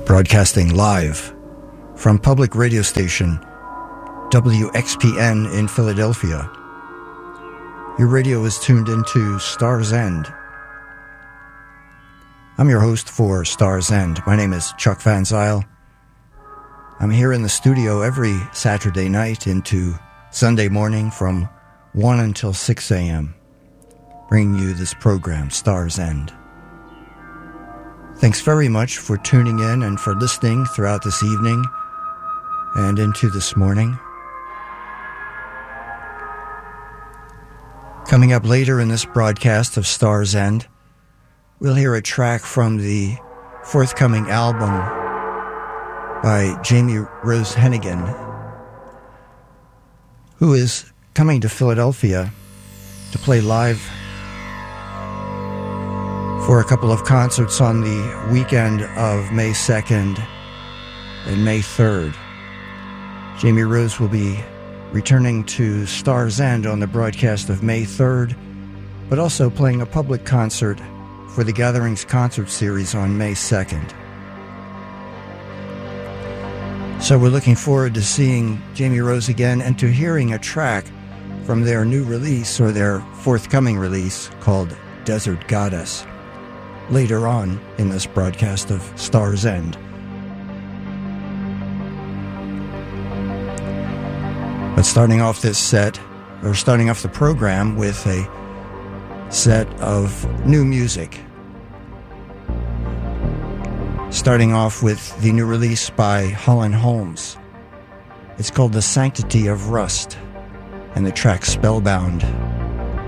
Broadcasting live from public radio station WXPN in Philadelphia. Your radio is tuned into Star's End. I'm your host for Star's End. My name is Chuck Van Zyl. I'm here in the studio every Saturday night into Sunday morning from 1 until 6 a.m., bringing you this program, Star's End. Thanks very much for tuning in and for listening throughout this evening and into this morning. Coming up later in this broadcast of Star's End, we'll hear a track from the forthcoming album by Jamie Rose Hennigan, who is coming to Philadelphia to play live for a couple of concerts on the weekend of May 2nd and May 3rd. Jamie Rose will be returning to Star's End on the broadcast of May 3rd, but also playing a public concert for the Gatherings concert series on May 2nd. So we're looking forward to seeing Jamie Rose again and to hearing a track from their new release, or their forthcoming release, called Desert Goddess, later on in this broadcast of Star's End. But starting off this set, or starting off the program with a set of new music. Starting off with the new release by Holland Holmes. It's called The Sanctity of Rust, and the track Spellbound.